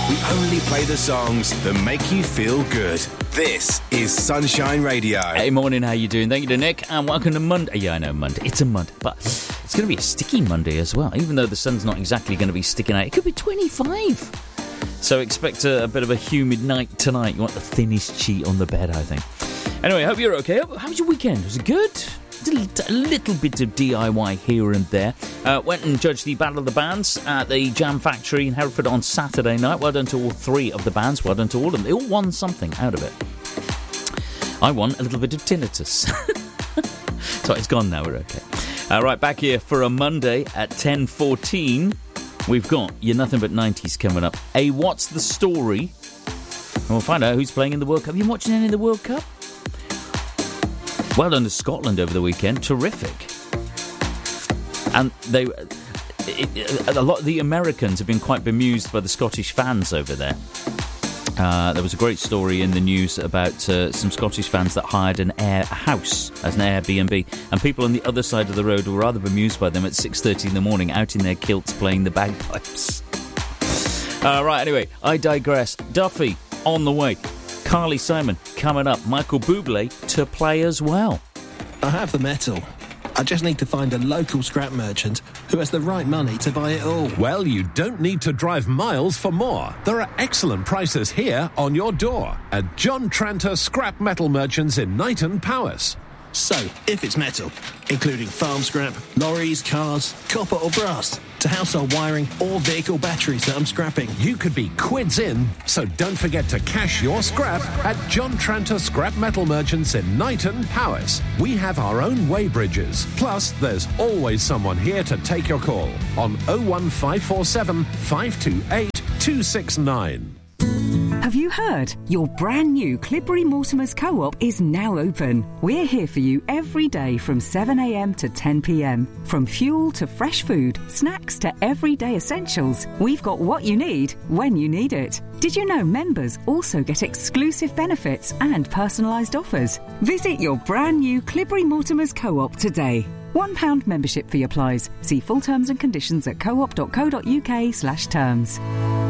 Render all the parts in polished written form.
We only play the songs that make you feel good. This is Sunshine Radio. Hey, morning, how you doing? Thank you to Nick, and welcome to Monday. Yeah, I know, Monday. It's a Monday, but it's going to be a sticky Monday as well, even though the sun's not exactly going to be sticking out. It could be 25. So expect a bit of a humid night tonight. You want the thinnest sheet on the bed, I think. Anyway, hope you're okay. How was your weekend? Was it good? A little bit of DIY here and there. Went and judged the Battle of the Bands at the Jam Factory in Hereford on Saturday night. Well done to all three of the bands. Well done to all of them. They all won something out of it. I won a little bit of tinnitus. So it's gone now. We're okay. Right, back here for a Monday at 10:14. We've got your Nothing But 90s coming up. What's the story? And we'll find out who's playing in the World Cup. Have you been watching any of the World Cup? Well done to Scotland over the weekend. Terrific. And a lot of the Americans have been quite bemused by the Scottish fans over there. There was a great story in the news about some Scottish fans that hired a house as an Airbnb, and people on the other side of the road were rather bemused by them at 6:30 in the morning, out in their kilts playing the bagpipes. Right, anyway, I digress. Duffy on the way. Carly Simon coming up. Michael Bublé to play as well. I have the metal. I just need to find a local scrap merchant who has the right money to buy it all. Well, you don't need to drive miles for more. There are excellent prices here on your door at John Tranter Scrap Metal Merchants in Knighton, Powys. So, if it's metal, including farm scrap, lorries, cars, copper or brass, to household wiring or vehicle batteries that I'm scrapping, you could be quids in, so don't forget to cash your scrap at John Tranter Scrap Metal Merchants in Knighton, Powys. We have our own weighbridges, plus there's always someone here to take your call on 01547 528 269. Have you heard? Your brand new Clibbury Mortimer's Co-op is now open. We're here for you every day from 7 a.m. to 10 p.m. From fuel to fresh food, snacks to everyday essentials, we've got what you need when you need it. Did you know members also get exclusive benefits and personalised offers? Visit your brand new Clibbury Mortimer's Co-op today. £1 membership fee applies. See full terms and conditions at coop.co.uk/terms.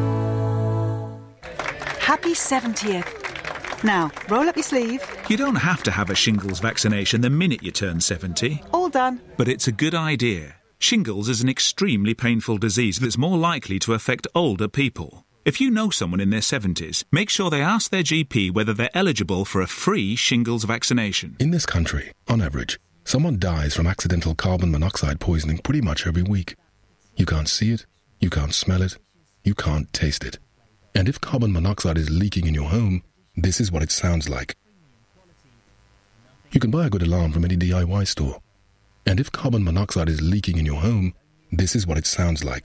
Happy 70th. Now, roll up your sleeve. You don't have to have a shingles vaccination the minute you turn 70. All done. But it's a good idea. Shingles is an extremely painful disease that's more likely to affect older people. If you know someone in their 70s, make sure they ask their GP whether they're eligible for a free shingles vaccination. In this country, on average, someone dies from accidental carbon monoxide poisoning pretty much every week. You can't see it, you can't smell it, you can't taste it. And if carbon monoxide is leaking in your home, this is what it sounds like. You can buy a good alarm from any DIY store. And if carbon monoxide is leaking in your home, this is what it sounds like.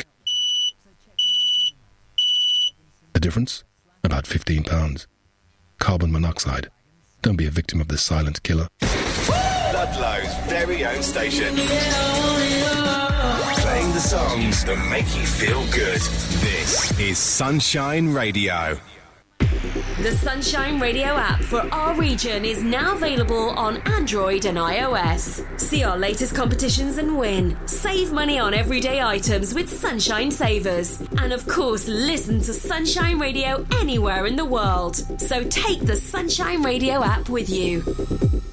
The difference? About £15. Carbon monoxide. Don't be a victim of the silent killer. Ludlow's very own station. Playing the songs that make you feel good. This is Sunshine Radio. The Sunshine Radio app for our region is now available on Android and iOS. See our latest competitions and win. Save money on everyday items with Sunshine Savers. And of course, listen to Sunshine Radio anywhere in the world. So take the Sunshine Radio app with you.